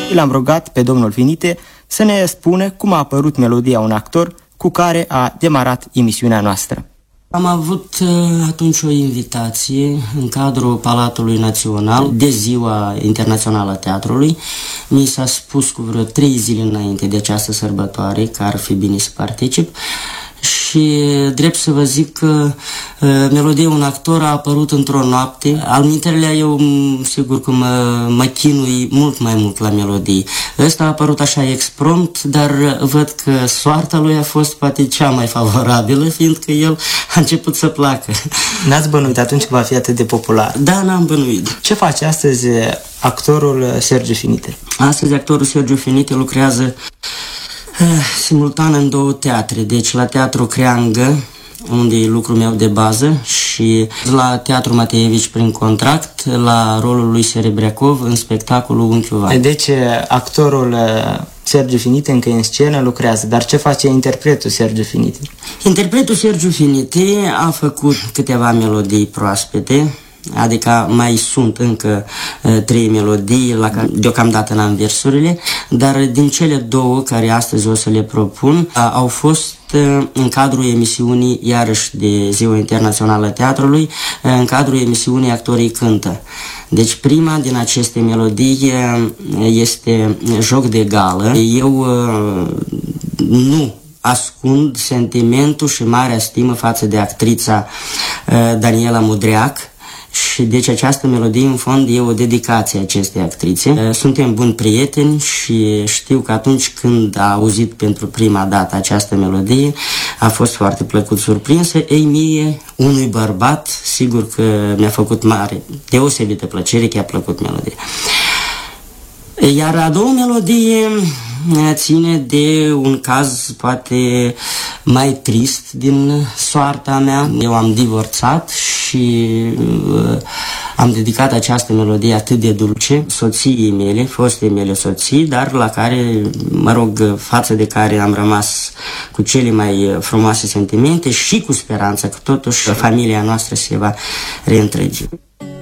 L-am rugat pe domnul Finite să ne spună cum a apărut melodia Un actor cu care a demarat emisiunea noastră. Am avut atunci o invitație în cadrul Palatului Național de Ziua Internațională a Teatrului. Mi s-a spus cu vreo 3 zile înainte de această sărbătoare că ar fi bine să particip. Și drept să vă zic că melodia Un actor a apărut într-o noapte. Alminterele eu sigur că mă chinui mult mai mult la melodii. Ăsta a apărut așa exprompt, dar văd că soarta lui a fost poate cea mai favorabilă, fiindcă el a început să placă. N-ați bănuit atunci că va fi atât de popular? Da, n-am bănuit. Ce face astăzi actorul Sergiu Finite? Astăzi actorul Sergiu Finite lucrează simultan în 2 teatre, deci la Teatru Creangă, unde e lucrul meu de bază, și la Teatru Mateevici prin contract, la rolul lui Serebreacov în spectacolul Unchiul Van. Deci actorul Sergiu Finite încă e în scenă, lucrează, dar ce face interpretul Sergiu Finite? Interpretul Sergiu Finite a făcut câteva melodii proaspete, adică mai sunt încă 3 melodii la care deocamdată n-am versurile, dar din cele 2 care astăzi o să le propun au fost în cadrul emisiunii iarăși de Ziua Internațională a Teatrului, în cadrul emisiunii Actorii Cântă. Deci prima din aceste melodii este Joc de gală. Eu nu ascund sentimentul și marea stimă față de actrița Daniela Mudreac. Și deci această melodie, în fond, e o dedicație acestei actrițe. Suntem buni prieteni și știu că atunci când a auzit pentru prima dată această melodie, a fost foarte plăcut surprinsă. Ei, mie, unui bărbat, sigur că mi-a făcut mare, deosebită plăcere că i-a plăcut melodia. Iar a doua melodie ține de un caz poate mai trist din soarta mea. Eu am divorțat și am dedicat această melodie atât de dulce soției mele, fostei mele soții, dar la care, mă rog, față de care am rămas cu cele mai frumoase sentimente și cu speranța că totuși familia noastră se va reîntregi.